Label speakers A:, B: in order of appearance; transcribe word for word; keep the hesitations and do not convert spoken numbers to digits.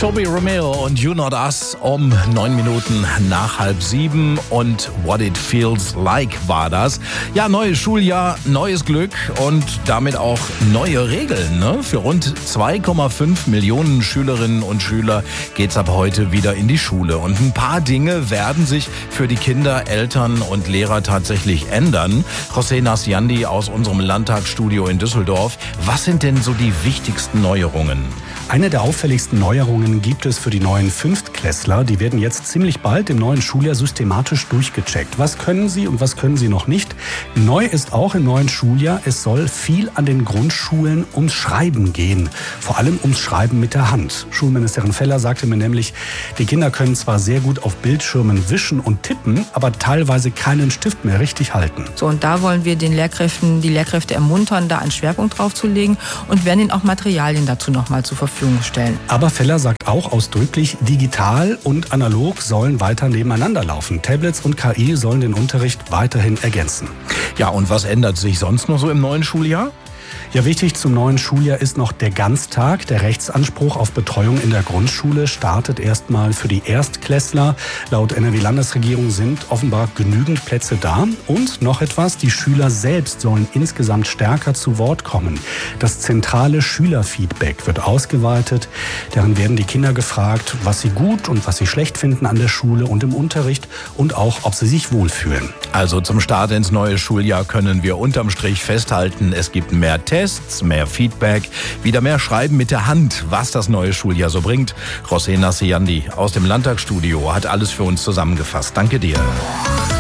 A: Toby Romeo und You Not Us um neun Minuten nach halb sieben und What It Feels Like war das. Ja, neues Schuljahr, neues Glück und damit auch neue Regeln. Ne? Für rund zwei Komma fünf Millionen Schülerinnen und Schüler geht's ab heute wieder in die Schule. Und ein paar Dinge werden sich für die Kinder, Eltern und Lehrer tatsächlich ändern. José Nasiandi aus unserem Landtagsstudio in Düsseldorf. Was sind denn so die wichtigsten Neuerungen?
B: Eine der auffälligsten Neuerungen gibt es für die neuen Fünftklässler. Die werden jetzt ziemlich bald im neuen Schuljahr systematisch durchgecheckt. Was können sie und was können sie noch nicht? Neu ist auch im neuen Schuljahr, es soll viel an den Grundschulen ums Schreiben gehen. Vor allem ums Schreiben mit der Hand. Schulministerin Feller sagte mir nämlich, die Kinder können zwar sehr gut auf Bildschirmen wischen und tippen, aber teilweise keinen Stift mehr richtig halten.
C: So, und da wollen wir den Lehrkräften, die Lehrkräfte ermuntern, da einen Schwerpunkt drauf zu legen und werden ihnen auch Materialien dazu nochmal zur Verfügung stellen.
B: Aber Feller sagt auch ausdrücklich, digital und analog sollen weiter nebeneinander laufen. Tablets und K I sollen den Unterricht weiterhin ergänzen.
A: Ja, und was ändert sich sonst noch so im neuen Schuljahr?
B: Ja, wichtig zum neuen Schuljahr ist noch der Ganztag. Der Rechtsanspruch auf Betreuung in der Grundschule startet erstmal für die Erstklässler. Laut N R W-Landesregierung sind offenbar genügend Plätze da. Und noch etwas, die Schüler selbst sollen insgesamt stärker zu Wort kommen. Das zentrale Schülerfeedback wird ausgeweitet. Darin werden die Kinder gefragt, was sie gut und was sie schlecht finden an der Schule und im Unterricht und auch, ob sie sich wohlfühlen.
A: Also zum Start ins neue Schuljahr können wir unterm Strich festhalten, es gibt mehr Tests, mehr Feedback, wieder mehr Schreiben mit der Hand, was das neue Schuljahr so bringt. José Nasiandi aus dem Landtagsstudio hat alles für uns zusammengefasst. Danke dir.